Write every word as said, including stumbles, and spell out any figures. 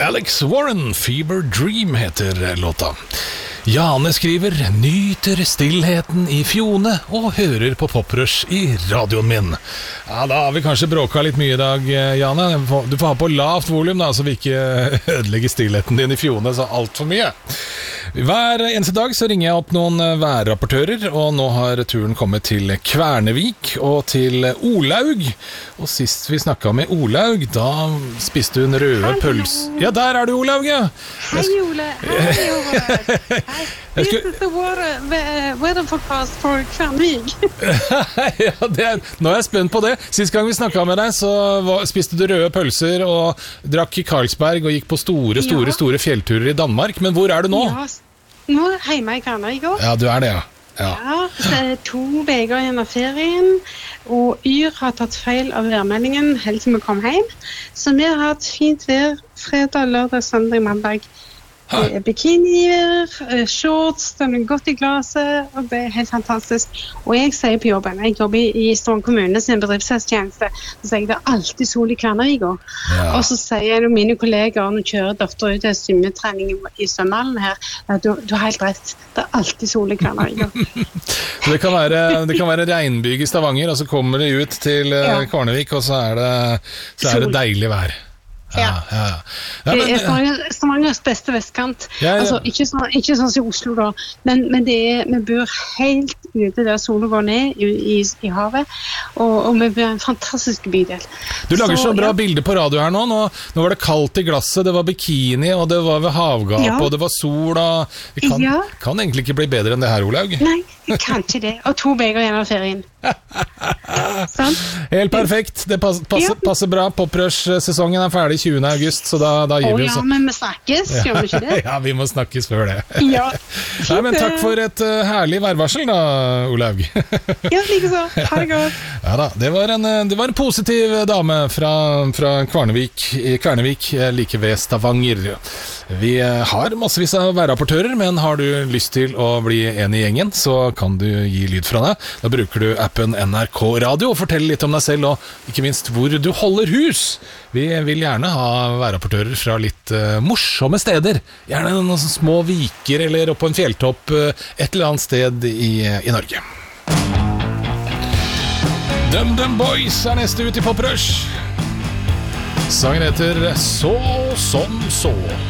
Alex Warren, Fever Dream heter låta. Jane skriver, nyter stillheten i fjone og hører på Poprush i radioen min. Ja, da har vi kanskje bråka litt mye i dag, Jane. Du får ha på lavt volum da, så vi ikke ødelegger stillheten din i fjone så alt for mye. Hver eneste dag så ringer jeg opp noen værrapportører, og nå har turen kommet til Kvernevik og til Olaug. Og sist vi snakket med Olaug, da spiste hun røde pølser. Ja, der er du, Olaug, ja. Hei, Ole. Hei, Olaug. Hei. This is the water, weather forecast for Kvernevik. Ja, det er, nå er jeg spent på det. Sist gang vi snakket med deg, så var, spiste du røde pølser og drakk i Carlsberg og gikk på store, store, ja. store fjellturer i Danmark. Men hvor er du nå? Ja, nå er jeg hjemme i Kvernevik også. Ja, du er det, ja. Ja, ja så er det to veger gjennom ferien, og Yr har tatt feil av værmeldingen helt til vi kom hjem. Så vi har hatt fint vær fredag, lørdag, søndag, mandag. Bikinier, shorts, den er godt i glaset, og det er helt fantastisk. Og jeg sier på jobben, jeg jobber i Stavanger kommune sin bedriftstjeneste, så sier jeg det er alltid sol i Kvernevik. Ja. Og så sier jeg til mine kolleger, når jeg kjører døfter ut til svømmetrening i svømmehallen her, at du, du har helt rett, det er alltid sol i Kvernevik. Så det kan være, det kan være regnbyg i Stavanger, og så kommer det ut til ja. Kvernevik, og så er det, så er det deilig vær. Ja, ja, ja. Ja, men, det er Stavangers beste vestkant. Ja, ja. Altså, ikke, så, ikke sånn som Oslo da, men, men det er, vi bor helt ute der solen går ned i, i, i havet, og, og vi bor en fantastisk bydel. Du lager så, så bra ja. bilder på radio her nå. nå. Nå var det kaldt i glasset, det var bikini, og det var ved havgap, ja. og det var sol. Og det kan, ja. kan egentlig ikke bli bedre enn det her, Olaug. Nei, det kan ikke det. Og to veger gjennom ferien. Sånn. Helt perfekt. Det passer, passer, ja. passer bra. Poprush-sesongen er ferdig tjuende august, så da, da gir oh, vi oss. Ja, men vi snakkes, gjør vi ikke det? Ja, vi må snakkes før det. Ja. Nei, men takk for et uh, herlig værvarsel da, Olaug. Ja, like så. Ha det godt. Ja da, det var en, det var en positiv dame fra, fra Kvernevik, Kvernevik, like ved Stavanger. Vi har massevis av værrapportører, men har du lyst til å bli en i gjengen, så kan du gi lyd fra deg. Da bruker du appen N R K Radio og fortell litt om deg selv, og ikke minst hvor du holder hus. Vi vil gjerne ha værrapportører fra litt uh, morsomme steder. Gjerne noen små viker eller opp på en fjelltopp uh, et eller annet sted i, i Norge. Dum Dum Boys er neste ut i Poprush. Sangen heter Så som så.